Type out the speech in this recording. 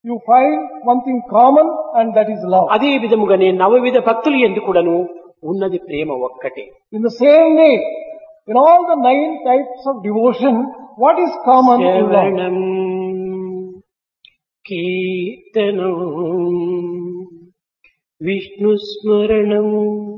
you find one thing common and that is love. అదే విధముగానే నవవిధ భక్తులు ఎందుకుడను ఉన్నది ప్రేమ ఒక్కటే. In the same way, in all the 9 types of devotion, what is common in love? శ్రవణం కీర్తనం విష్ణు స్మరణం